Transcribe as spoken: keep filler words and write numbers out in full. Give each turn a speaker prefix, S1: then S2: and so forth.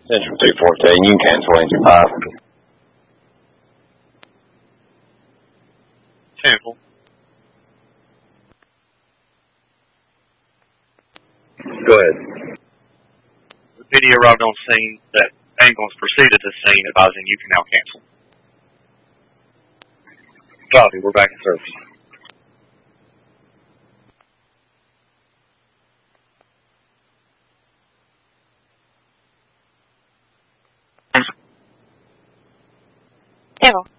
S1: Central two fourteen, you can cancel engine five.
S2: Cancel.
S1: Go ahead.
S2: The P D arrived on scene that ambulance proceeded to scene, advising you can now cancel. Copy, we're back in service.
S3: Cancel.